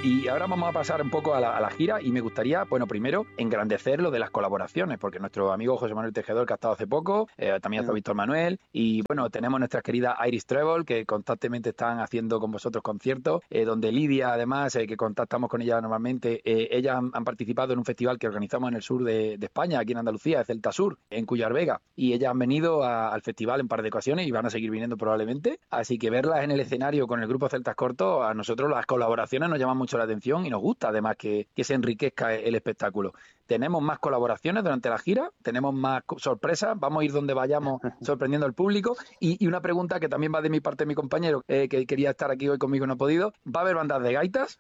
Y ahora vamos a pasar un poco a la gira y me gustaría, bueno, primero engrandecer lo de las colaboraciones, porque nuestro amigo José Manuel Tejedor, que ha estado hace poco, también está Víctor Manuel, y bueno, tenemos nuestras queridas Iris Treble, que constantemente están haciendo con vosotros conciertos, donde Lidia, además, que contactamos con ella normalmente, ellas han participado en un festival que organizamos en el sur de España, aquí en Andalucía, de Celta Sur, en Cuyar Vega, y ellas han venido al festival en par de ocasiones y van a seguir viniendo probablemente, así que verlas en el escenario con el grupo Celtas Cortos, a nosotros las colaboraciones nos llaman mucho la atención y nos gusta además que se enriquezca el espectáculo. Tenemos más colaboraciones durante la gira, tenemos más sorpresas, vamos a ir donde vayamos sorprendiendo al público. Y una pregunta que también va de mi parte, mi compañero, que quería estar aquí hoy conmigo y no ha podido, ¿va a haber bandas de gaitas?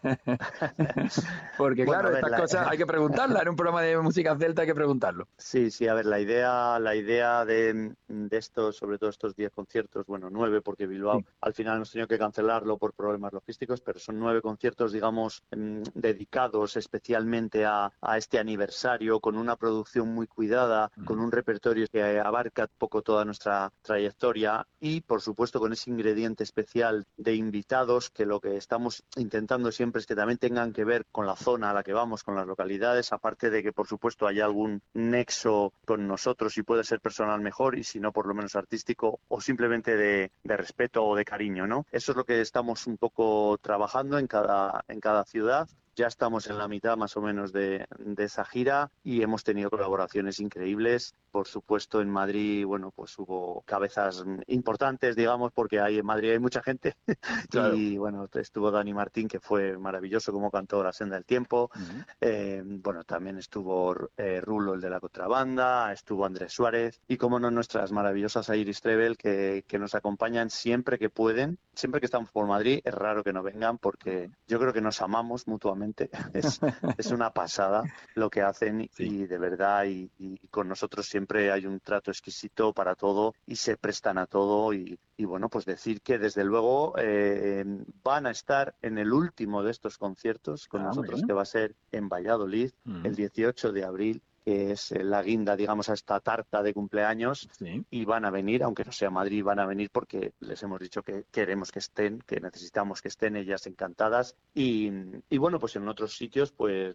Porque bueno, claro, estas cosas hay que preguntarlas, en un programa de música celta hay que preguntarlo. Sí, a ver, la idea de estos, sobre todo estos 10 conciertos, bueno, 9 porque Bilbao al final hemos tenido que cancelarlo por problemas logísticos, pero son 9 conciertos, digamos, dedicados especialmente a este aniversario, con una producción muy cuidada, con un repertorio que abarca poco toda nuestra trayectoria y, por supuesto, con ese ingrediente especial de invitados que lo que estamos intentando siempre es que también tengan que ver con la zona a la que vamos, con las localidades, aparte de que, por supuesto, haya algún nexo con nosotros y puede ser personal mejor y si no, por lo menos artístico o simplemente de respeto o de cariño, ¿no? Eso es lo que estamos un poco trabajando en cada ciudad. Ya estamos en la mitad más o menos de esa gira y hemos tenido colaboraciones increíbles. Por supuesto, en Madrid, bueno, pues hubo cabezas importantes, digamos, porque en Madrid hay mucha gente. Claro. Y bueno, estuvo Dani Martín, que fue maravilloso como cantó La Senda del Tiempo. Bueno, también estuvo Rulo, el de la contrabanda, estuvo Andrés Suárez y, como no, nuestras maravillosas Iris Treble, que nos acompañan siempre que pueden. Siempre que estamos por Madrid, es raro que no vengan porque yo creo que nos amamos mutuamente. Es una pasada lo que hacen y de verdad y con nosotros siempre hay un trato exquisito para todo y se prestan a todo y bueno, pues decir que desde luego van a estar en el último de estos conciertos con nosotros, que va a ser en Valladolid el 18 de abril, que es la guinda, digamos, a esta tarta de cumpleaños, y van a venir, aunque no sea Madrid, van a venir porque les hemos dicho que queremos que estén, que necesitamos que estén, ellas encantadas, y bueno, pues en otros sitios, pues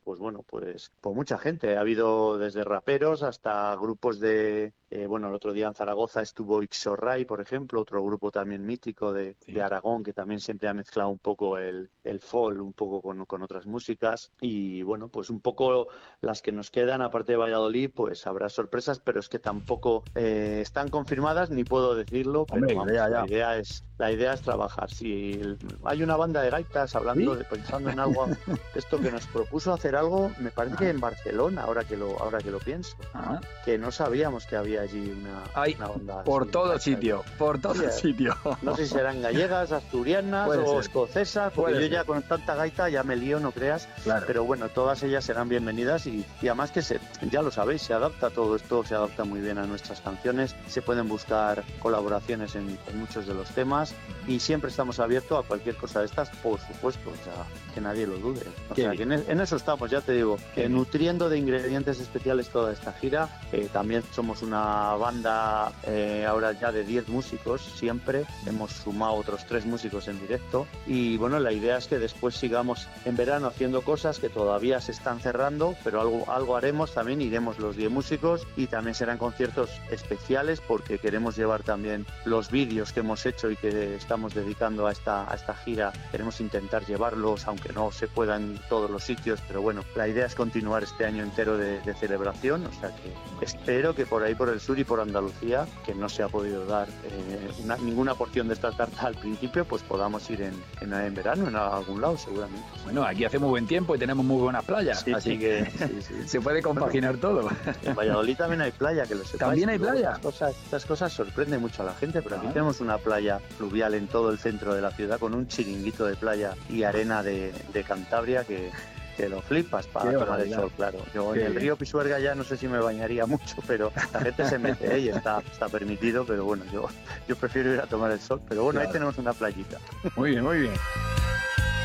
mucha gente, ha habido desde raperos hasta grupos de, bueno, el otro día en Zaragoza estuvo Ixorray, por ejemplo, otro grupo también mítico de Aragón, que también siempre ha mezclado un poco el folk, un poco con otras músicas, y bueno, pues un poco las que nos quedan, aparte de Valladolid, pues habrá sorpresas, pero es que tampoco están confirmadas, ni puedo decirlo, pero vamos, la idea es trabajar. Si hay una banda de gaitas hablando, pensando en algo, esto que nos propuso hacer algo, me parece que en Barcelona, ahora que lo pienso, que no sabíamos que había allí una banda por así, todo sitio, no sé si serán gallegas, asturianas o escocesas, porque yo ya con tanta gaita ya me lío, no creas, pero bueno, todas ellas serán bienvenidas y además que ya lo sabéis, se adapta todo esto, se adapta muy bien a nuestras canciones, se pueden buscar colaboraciones en muchos de los temas y siempre estamos abiertos a cualquier cosa de estas, por supuesto, o sea, que nadie lo dude. O sea, que en eso estamos, ya te digo, que nutriendo de ingredientes especiales toda esta gira. También somos una banda ahora ya de 10 músicos, siempre hemos sumado otros 3 músicos en directo y bueno, la idea es que después sigamos en verano haciendo cosas que todavía se están cerrando, pero algo haremos, también iremos los 10 músicos y también serán conciertos especiales porque queremos llevar también los vídeos que hemos hecho y que estamos dedicando a esta gira, queremos intentar llevarlos, aunque no se pueda en todos los sitios, pero bueno, la idea es continuar este año entero de celebración, o sea que espero que por ahí por el sur y por Andalucía, que no se ha podido dar ninguna porción de esta tarta al principio, pues podamos ir en verano en algún lado seguramente. Bueno, aquí hace muy buen tiempo y tenemos muy buenas playas, así que se puede compaginar todo. En Valladolid también hay playa, que lo sepáis. ¿También hay playa? Estas cosas sorprenden mucho a la gente, pero aquí tenemos una playa fluvial en todo el centro de la ciudad con un chiringuito de playa y arena de Cantabria que lo flipas para tomar el sol, claro. Yo en el río Pisuerga ya no sé si me bañaría mucho, pero la gente se mete y está permitido, pero bueno, yo prefiero ir a tomar el sol, pero bueno, ahí tenemos una playita. Muy bien, muy bien.